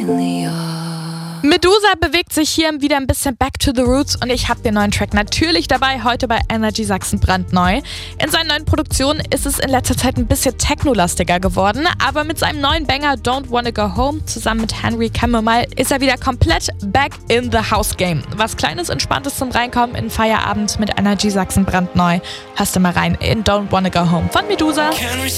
Medusa bewegt sich hier wieder ein bisschen back to the roots und ich habe den neuen Track natürlich dabei, heute bei Energy Sachsen brandneu. In seinen neuen Produktionen ist es in letzter Zeit ein bisschen technolastiger geworden, aber mit seinem neuen Banger Don't Wanna Go Home zusammen mit Henry Chamomile ist er wieder komplett back in the house game. Was Kleines, Entspanntes zum Reinkommen in Feierabend mit Energy Sachsen brandneu. Hörst du mal rein in Don't Wanna Go Home von Medusa.